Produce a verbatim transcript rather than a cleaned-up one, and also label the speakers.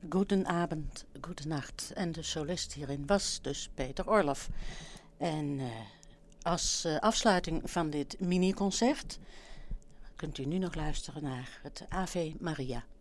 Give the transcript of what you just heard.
Speaker 1: Goedenavond, goedenacht. En de solist hierin was dus Peter Orloff. En uh, als uh, afsluiting van dit mini-concert kunt u nu nog luisteren naar het Ave Maria.